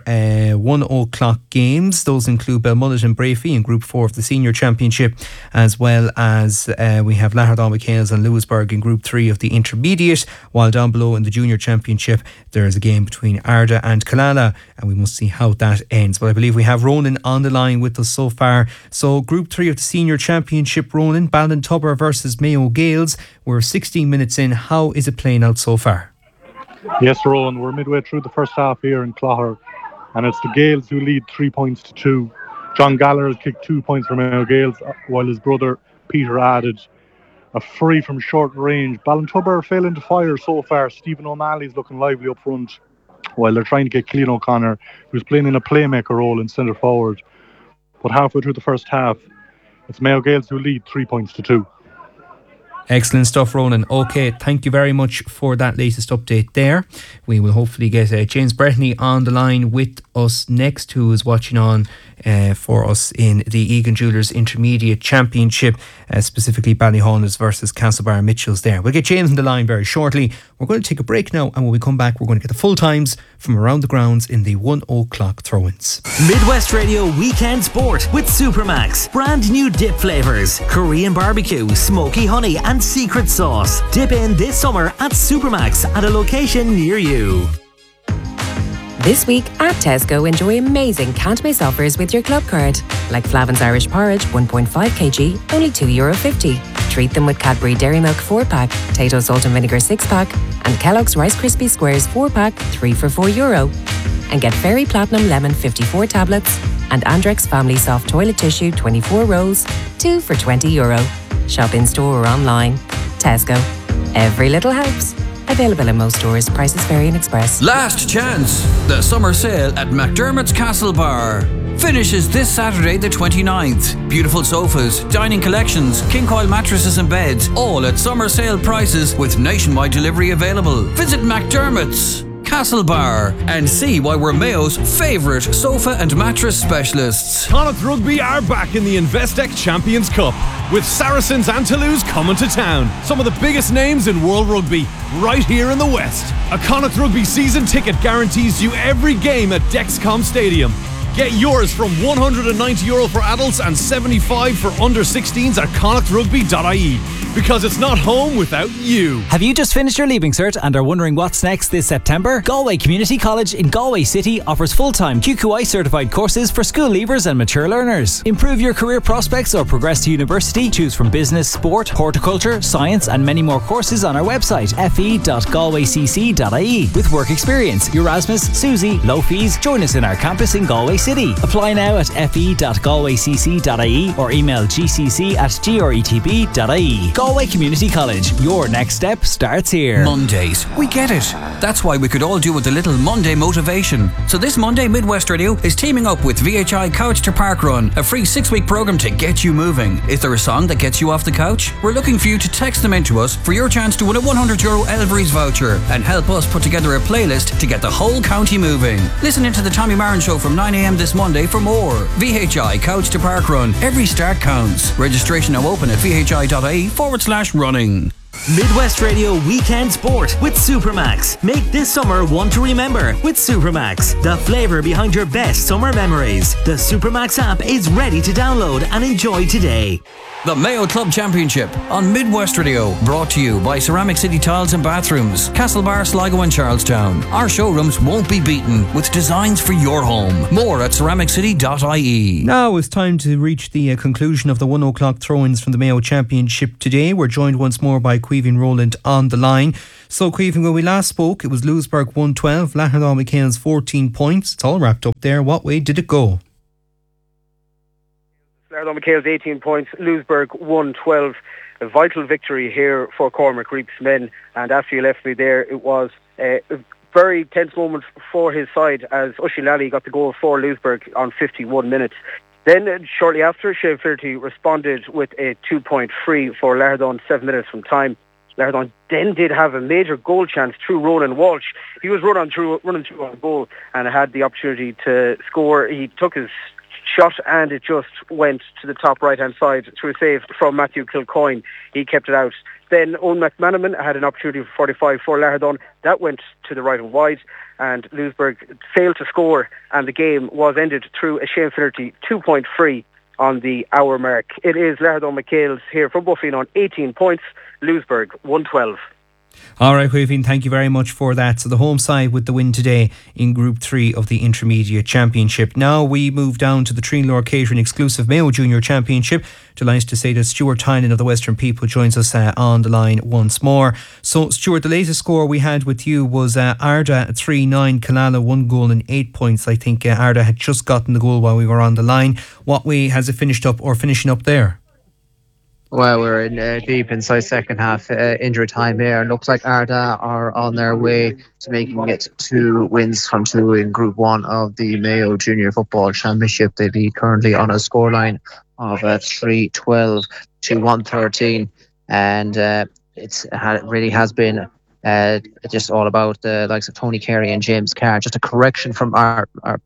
1 o'clock games. Those include Belmullet and Brafey in Group 4 of the Senior Championship, as well as we have Lahardon McHales and Lewisburg in Group 3 of the Intermediate, while down below in the Junior Championship there is a game between Arda and Killala, and we must see how that ends. But I believe we have Ronan on the line with us so far. So Group 3 of the Senior Championship, Ronan, Ballintubber versus Mayo Gales. We're 16 minutes in. How is it playing out so far? Yes, Rowan, we're midway through the first half here in Clogher, and it's the Gales who lead 3 points to 2. John Galler has kicked 2 points for Mayo Gales, while his brother Peter added a free from short range. Ballintubber are failing to fire so far. Stephen O'Malley's looking lively up front, while they're trying to get Cillian O'Connor, who's playing in a playmaker role in centre forward. But halfway through the first half, it's Mayo Gales who lead 3 points to 2. Excellent stuff, Ronan. Okay, thank you very much for that latest update there. We will hopefully get James Breheny on the line with us next, who is watching on for us in the Egan Jewellers Intermediate Championship, specifically Ballyhaunis versus Castlebar Mitchells there. We'll get James on the line very shortly. We're going to take a break now, and when we come back, we're going to get the full times from around the grounds in the 1 o'clock throw-ins. Midwest Radio Weekend Sport with Supermax. Brand new dip flavours, Korean barbecue, smoky honey and secret sauce. Dip in this summer at Supermax at a location near you. This week at Tesco, enjoy amazing can't miss offers with your club card. Like Flavin's Irish Porridge 1.5 kg, only €2.50. Treat them with Cadbury Dairy Milk 4-pack, Tato Salt and Vinegar 6-pack, and Kellogg's Rice Krispie Squares 4-pack, 3 for €4. And get Fairy Platinum Lemon 54 tablets and Andrex Family Soft Toilet Tissue 24 rolls, 2 for €20. Shop in store or online. Tesco. Every little helps. Available in most stores. Prices vary in Express. Last chance. The summer sale at McDermott's Castle Bar finishes this Saturday the 29th. Beautiful sofas, dining collections, king coil mattresses and beds, all at summer sale prices with nationwide delivery available. Visit McDermott's Castle Bar and see why we're Mayo's favourite sofa and mattress specialists. Connacht Rugby are back in the Investec Champions Cup, with Saracens and Toulouse coming to town. Some of the biggest names in world rugby right here in the West. A Connacht Rugby season ticket guarantees you every game at Dexcom Stadium. Get yours from €190 for adults and $75 for under 16s at connachtrugby.ie. Because it's not home without you. Have you just finished your Leaving Cert and are wondering what's next this September? Galway Community College in Galway City offers full-time QQI certified courses for school leavers and mature learners. Improve your career prospects or progress to university. Choose from business, sport, horticulture, science and many more courses on our website fe.galwaycc.ie. With work experience, Erasmus, Susie, low fees. Join us in our campus in Galway City. Apply now at fe.galwaycc.ie or email gcc@gretb.ie. Galway Community College. Your next step starts here. Mondays. We get it. That's why we could all do with a little Monday motivation. So this Monday, Midwest Radio is teaming up with VHI Couch to Park Run, a free 6-week program to get you moving. Is there a song that gets you off the couch? We're looking for you to text them into us for your chance to win a €100 Elvery's voucher and help us put together a playlist to get the whole county moving. Listen into the Tommy Marin Show from 9 a.m. this Monday for more. VHI Couch to Park Run. Every start counts. Registration now open at vhi.ie/running. Midwest Radio Weekend Sport with Supermax. Make this summer one to remember with Supermax, the flavour behind your best summer memories. The Supermax app is ready to download and enjoy today. The Mayo Club Championship on Midwest Radio, brought to you by Ceramic City Tiles and Bathrooms, Castlebar, Sligo and Charlestown. Our showrooms won't be beaten with designs for your home. More at ceramiccity.ie. Now it's time to reach the conclusion of the 1 o'clock throw-ins from the Mayo Championship today. We're joined once more by Caoimhín Rowland on the line. So Caoimhín, when we last spoke, it was Louisburgh 112, Lahadal McHale's 14 points. It's all wrapped up there. What way did it go? Lahadal McHale's 18 points, Louisburgh 112. A vital victory here for Cormac Reap's men. And after you left me there, it was a very tense moment for his side as Ushie Lally got the goal for Louisburgh on 51 minutes. Then, shortly after, Shane Flaherty responded with a 2-point free for Lahadal 7 minutes from time. Lahadal then did have a major goal chance through Ronan Walsh. He was running through on goal and had the opportunity to score. He took his shot and it just went to the top right-hand side through a save from Matthew Kilcoyne. He kept it out. Then Owen McManaman had an opportunity for 45 for Lahadal. That went to the right and wide, and Louisburgh failed to score, and the game was ended through a Shane Flaherty 2-point free on the hour mark. It is Lahadal McHale's here from Buffalo on 18 points, Louisburgh 112. All right, Caoimhín, thank you very much for that. So the home side with the win today in Group 3 of the Intermediate Championship. Now we move down to the Treenlaw Catering exclusive Mayo Junior Championship. Delighted to say that Stuart Tynan of the Western People joins us on the line once more. So Stuart, the latest score we had with you was Arda 3-9, Killala 1 goal and 8 points. I think Arda had just gotten the goal while we were on the line. What way has it finished up or finishing up there? Well, we're in, deep inside second half injury time here, and looks like Arda are on their way to making it 2 wins from 2 in Group 1 of the Mayo Junior Football Championship. They'd be currently on a scoreline of 3-12 to 113, and it really has been just all about the likes of Tony Carey and James Carr. Just a correction from our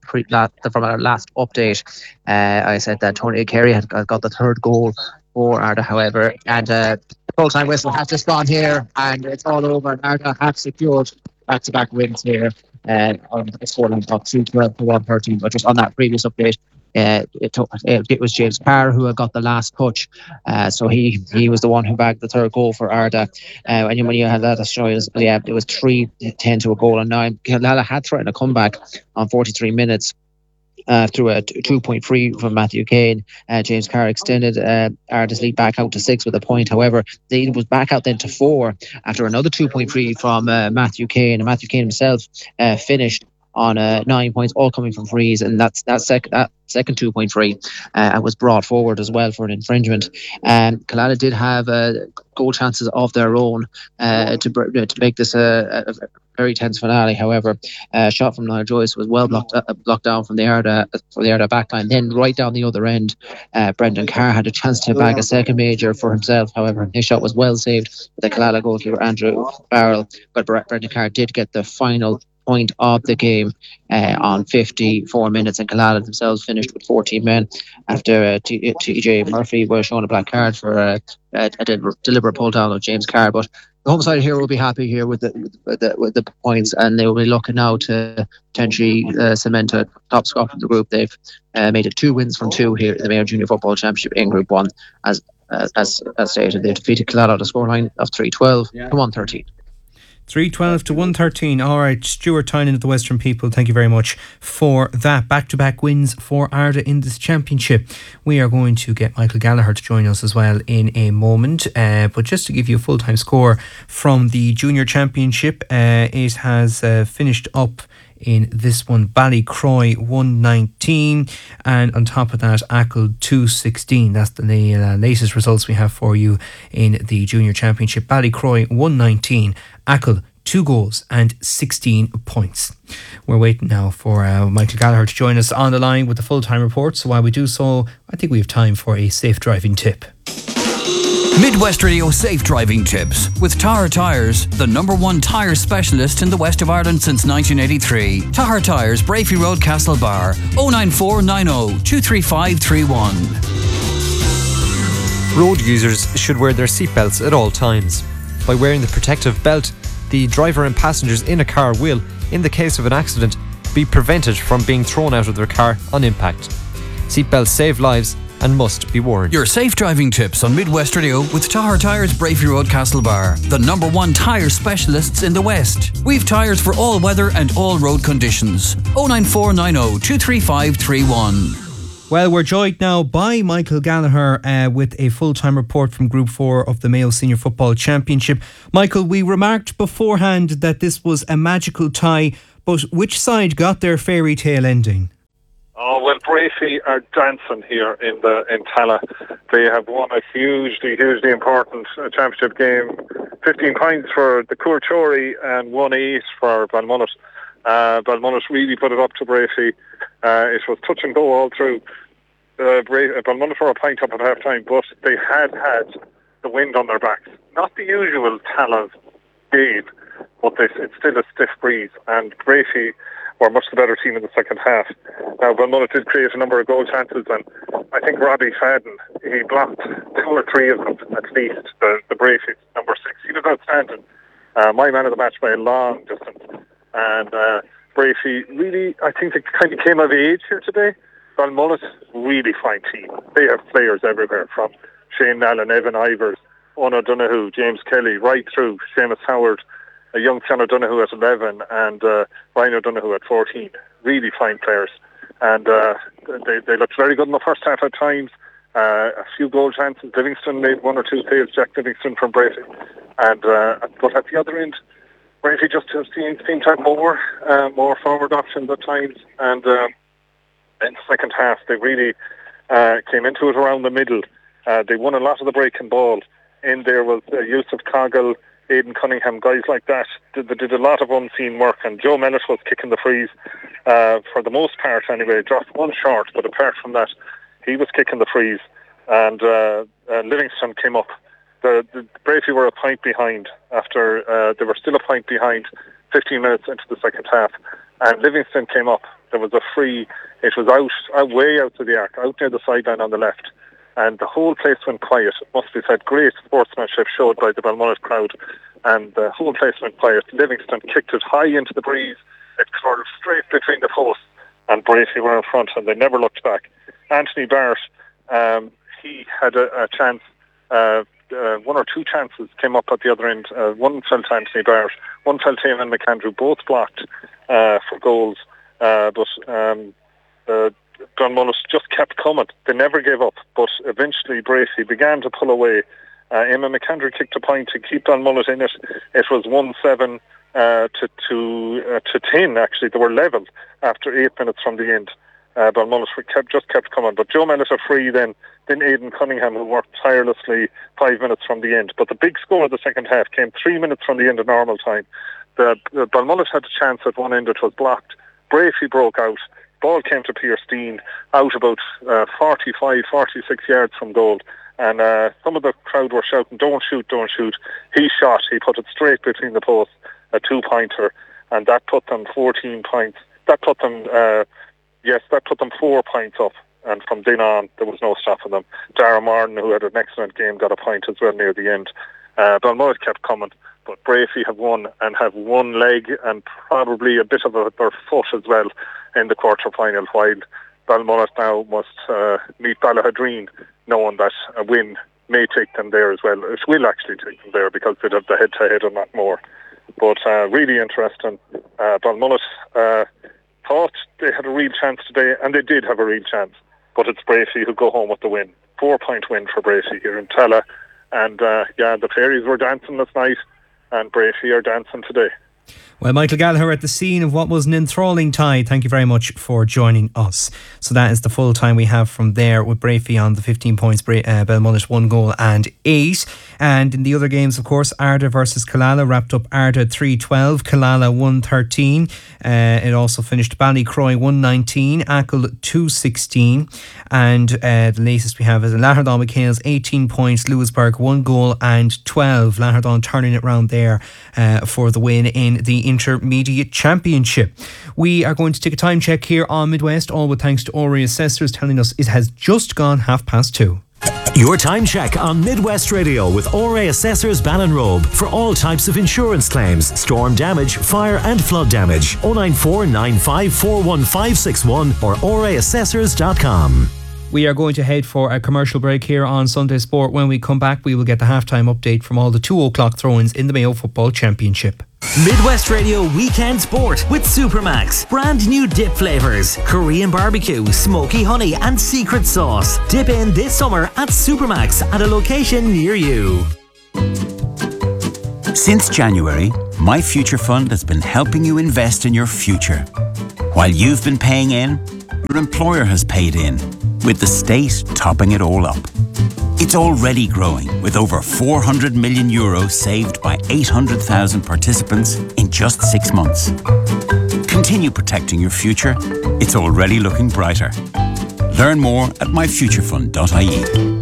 last update. I said that Tony Carey had got the 3rd goal for Arda, however, and the full-time whistle has just gone here, and it's all over. And Arda have secured back-to-back wins here on the scoreline of 3-12 to 113. But just on that previous update, it was James Carr who had got the last touch, so he was the one who bagged the 3rd goal for Arda. And when you had that, it was 3-10 to a goal, and 9. Lala had threatened a comeback on 43 minutes. Through a 2-point free from Matthew Kane. James Carr extended Arda's lead back out to 6 with a point. However, they was back out then to 4 after another 2-point free from Matthew Kane. And Matthew Kane himself finished on 9 points, all coming from frees, and that second 2-point free was brought forward as well for an infringement. Killala did have goal chances of their own to make this a very tense finale. However, a shot from Niall Joyce was well blocked down from the Arda backline. Then right down the other end, Brendan Carr had a chance to bag a second major for himself. However, his shot was well saved by the Killala goalkeeper Andrew Barrell, but Brendan Carr did get the final point of the game on 54 minutes, and Killala themselves finished with 14 men after TJ Murphy was shown a black card for a deliberate pull down of James Carr. But the home side here will be happy here with the points, and they will be looking now to potentially cement a top spot in the group. They've made it 2 wins from 2 here in the Mayo Junior Football Championship in Group 1. As stated, they defeated Killala at a scoreline of 3-12 to 113. 3-12 to 113. All right, Stuart Tynan of the Western People, thank you very much for that. Back-to-back wins for Arda in this championship. We are going to get Michael Gallagher to join us as well in a moment. But just to give you a full-time score from the Junior Championship, it has finished up in this one. Ballycroy 119, and on top of that, Achill 216. That's the latest results we have for you in the Junior Championship. Ballycroy 119, Achill 2 goals and 16 points. We're waiting now for Michael Gallagher to join us on the line with the full-time report. So while we do so, I think we have time for a safe driving tip. Midwest Radio Safe Driving Tips with Tahar Tyres, the #1 tyre specialist in the west of Ireland since 1983. Tahar Tyres, Brafey Road, Castlebar, 09490 23531. Road users should wear their seatbelts at all times. By wearing the protective belt, the driver and passengers in a car will, in the case of an accident, be prevented from being thrown out of their car on impact. Seatbelts save lives and must be worn. Your safe driving tips on Midwest Radio with Tahar Tyres, Brafey Road, Castlebar, the #1 tyre specialists in the West. We've tyres for all weather and all road conditions. 09490 23531. Well, we're joined now by Michael Gallagher with a full-time report from Group 4 of the Mayo Senior Football Championship. Michael, we remarked beforehand that this was a magical tie, but which side got their fairy tale ending? Oh, well, Brafey are dancing here in Tallaght. They have won a hugely important championship game. 15 points for the Courtory and 1-8 for Balmullet. Balmullet really put it up to Brafey. It was touch and go all through. Balmullet were a point up at half time, but they had the wind on their backs. Not the usual Tallaght game, but it's still a stiff breeze, and Brafey were much the better team in the second half. Now, Balmullet did create a number of goal chances, and I think Robbie Fadden, he blocked 2 or 3 of them at least, the Brafey, number 6. He was outstanding. My man of the match by a long distance. And Brafey really, I think they kind of came of age here today. Balmullet, really fine team. They have players everywhere, from Shane Allen, Evan Ivers, Owen O'Donoghue, James Kelly, right through Seamus Howard, a young Sean O'Donoghue at 11, and Ryan O'Donoghue at 14. Really fine players. And they looked very good in the first half at times. A few goal chances. Livingston made 1 or 2 saves, Jack Livingston from Brafey. And but at the other end, Brafey just seemed to have more forward options at times. And in the second half, they really came into it around the middle. They won a lot of the breaking ball. In there was Yusuf Coggle, Aidan Cunningham, guys like that. They did a lot of unseen work, and Joe Mellett was kicking the frees for the most part anyway. Dropped 1 short, but apart from that, he was kicking the frees. And Livingston came up. The Brafey were a point behind after they were still a point behind 15 minutes into the second half, and Livingston came up. There was a free. It was out way out to the arc, out near the sideline on the left, and the whole place went quiet. It must be said, great sportsmanship showed by the Balmullet crowd, and the whole place went quiet. Livingston kicked it high into the breeze. It curled straight between the posts, and Brafey were in front, and they never looked back. Anthony Barrett, he had a chance. 1 or 2 chances came up at the other end. One fell to Anthony Barrett, one fell to Eamon McAndrew, both blocked for goals. But Balmullet just kept coming. They never gave up, but eventually Brafey began to pull away. Eamon McAndrew kicked a point to keep Balmullet in it. It was 1-7 to 10, actually. They were level after 8 minutes from the end. Balmullet just kept coming. But Joe Mellett a free then Aidan Cunningham, who worked tirelessly 5 minutes from the end. But the big score of the second half came 3 minutes from the end of normal time. The Balmullet had a chance at one end, it was blocked. Brafey broke out. Ball came to Pierce Dean out about 45, 46 yards from goal. And some of the crowd were shouting, don't shoot, don't shoot. He shot, he put it straight between the posts, a 2-pointer. And that put them 14 points. That put them 4 points up. And from then on, there was no stopping them. Dara Martin, who had an excellent game, got a point as well near the end. Balmullet kept coming, but Brafey have won and have one leg and probably a bit of their foot as well in the quarter-final, while Balmullet now must meet Ballahadreen, knowing that a win may take them there as well. It will actually take them there because they'd have the head-to-head on that more. But really interesting. Balmullet thought they had a real chance today, and they did have a real chance. But it's Brafey who go home with the win. 4-point win for Brafey here in Tallaght. And the Fairies were dancing last night, and Brafey are dancing today. Well, Michael Gallagher at the scene of what was an enthralling tie. Thank you very much for joining us. So that is the full time we have from there, with Brafey on the 15 points, Belmullet 1 goal and 8. And in the other games, of course, Ardagh versus Killala wrapped up Ardagh 3-12, Killala 1-13. It also finished Ballycroy 1-19, Achill 2-16. And the latest we have is Latterdon McHale's 18 points, Lewisburg 1 goal and 12. Latterdon turning it round there for the win in the Intermediate Championship. We are going to take a time check here on Midwest, all with thanks to Ori Assessors telling us it has just gone 2:30. Your time check on Midwest Radio with Ore Assessors Ballinrobe for all types of insurance claims, storm damage, fire and flood damage. 094 95 41561 or oreassessors.com. We are going to head for a commercial break here on Sunday Sport. When we come back, we will get the halftime update from all the 2 o'clock throw-ins in the Mayo Football Championship. Midwest Radio Weekend Sport with Supermax. Brand new dip flavours: Korean barbecue, smoky honey and secret sauce. Dip in this summer at Supermax at a location near you. Since January, My Future Fund has been helping you invest in your future. While you've been paying in, your employer has paid in, with the state topping it all up. It's already growing, with over €400 million saved by 800,000 participants in just 6 months. Continue protecting your future. It's already looking brighter. Learn more at myfuturefund.ie.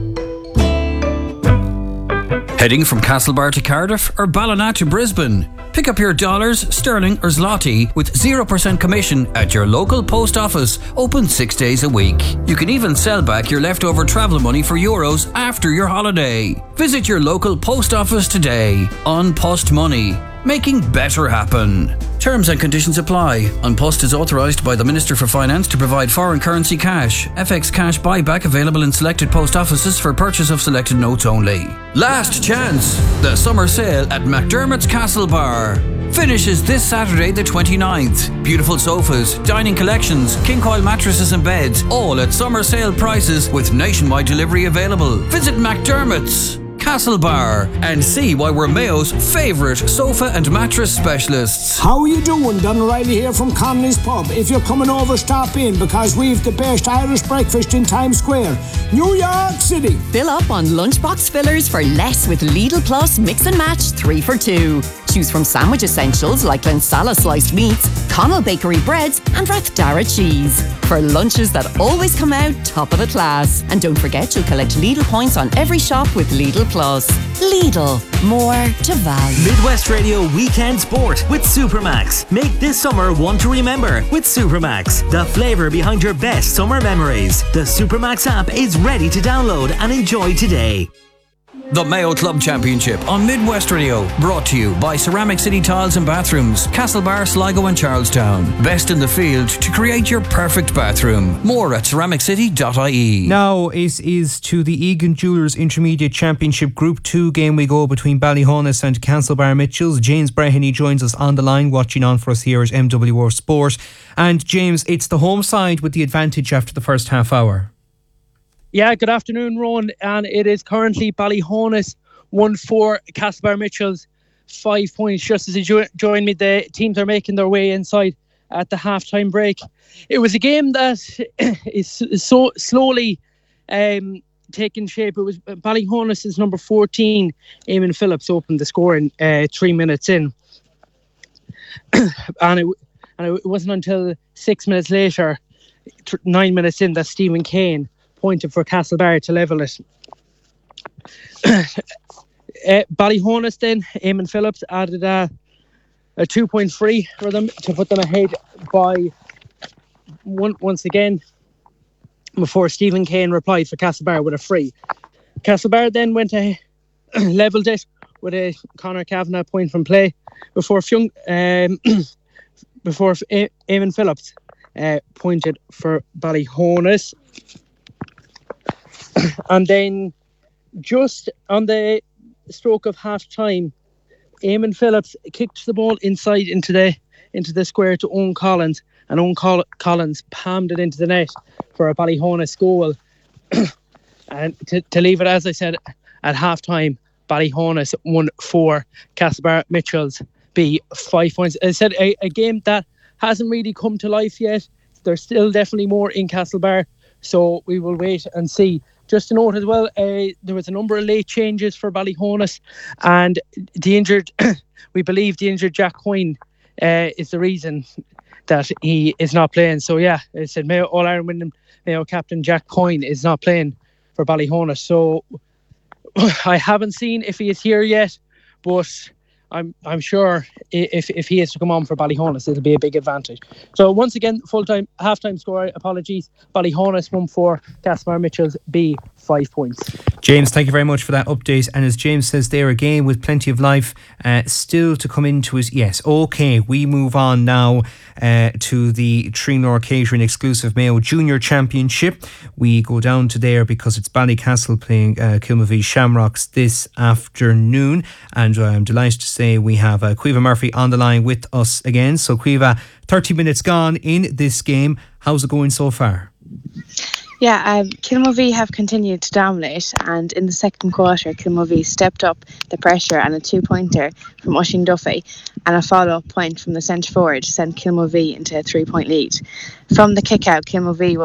Heading from Castlebar to Cardiff or Ballina to Brisbane? Pick up your dollars, sterling or zloty with 0% commission at your local post office, open 6 days a week. You can even sell back your leftover travel money for euros after your holiday. Visit your local post office today. On Post Money, making better happen. Terms and conditions apply. An Post is authorised by the Minister for Finance to provide foreign currency cash. FX cash buyback available in selected post offices for purchase of selected notes only. Last chance. The summer sale at McDermott's Castlebar finishes this Saturday the 29th. Beautiful sofas, dining collections, king coil mattresses and beds, all at summer sale prices with nationwide delivery available. Visit McDermott's Castlebar and see why we're Mayo's favourite sofa and mattress specialists. How are you doing? Don O'Reilly here from Connolly's Pub. If you're coming over, stop in because we've the best Irish breakfast in Times Square, New York City. Fill up on lunchbox fillers for less with Lidl Plus Mix and Match 3 for 2. Choose from sandwich essentials like Glensala sliced meats, Connell Bakery breads and Rathdara cheese. For lunches that always come out top of the class. And don't forget you'll collect Lidl points on every shop with Lidl Plus. Lidl, more to value. Midwest Radio Weekend Sport with Supermax. Make this summer one to remember with Supermax, the flavour behind your best summer memories. The Supermax app is ready to download and enjoy today. The Mayo Club Championship on Midwest Radio, brought to you by Ceramic City Tiles and Bathrooms, Castlebar, Sligo and Charlestown. Best in the field to create your perfect bathroom. More at ceramiccity.ie. Now it is to the Egan Jewellers Intermediate Championship Group 2 game we go between Ballyhonus and Castlebar Mitchells. James Breheny joins us on the line, watching on for us here at MWR Sport. And James, it's the home side with the advantage after the first half hour. Yeah, good afternoon, Ron. And it is currently Ballyhonus 1-4, Castlebar Mitchells 5 points. Just as you join me, the teams are making their way inside at the halftime break. It was a game that is so slowly taking shape. It was Ballyhonus' number 14, Eamon Phillips, opened the score in 3 minutes in. and it wasn't until 6 minutes later, 9 minutes in, that Stephen Kane pointed for Castlebar to level it. Ballyhonus then, Eamon Phillips added a 2-point free for them to put them ahead by once again before Stephen Kane replied for Castlebar with a free. Castlebar then went to levelled it with a Conor Kavanagh point from play before Eamon Phillips pointed for Ballyhonus. And then just on the stroke of half time, Eamon Phillips kicked the ball inside into the square to Owen Collins, and Owen Collins palmed it into the net for a Ballyhonus goal. And to leave it, as I said, at half time, Ballyhonus 1-4, Castlebar Mitchells be 5 points. As I said, a game that hasn't really come to life yet. There's still definitely more in Castlebar, so we will wait and see. Just to note as well, there was a number of late changes for Ballyhonus, and we believe the injured Jack Coyne is the reason that he is not playing. So yeah, I said Mayo All-Ireland winning Mayo captain Jack Coyne is not playing for Ballyhonus. So I haven't seen if he is here yet, but I'm sure if he is to come on for Ballyhonus, it'll be a big advantage. So once again, full-time, half-time score, apologies. Ballyhonus 1-4, Castlebar Mitchells B 5 points. James, thank you very much for that update. And as James says there, a game with plenty of life still to come into it. Yes, okay, we move on now to the Trinor Catering exclusive Mayo Junior Championship. We go down to there because it's Ballycastle playing Kilmavie Shamrocks this afternoon. And I'm delighted to say we have Caoimhe Murphy on the line with us again. So Caoimhe, 30 minutes gone in this game. How's it going so far? Yeah, Kilmavie have continued to dominate, and in the second quarter Kilmavie stepped up the pressure, and a 2-pointer from Oisín Duffy and a follow-up point from the centre forward sent Kilmavie into a 3-point lead. From the kick-out, Kilmavie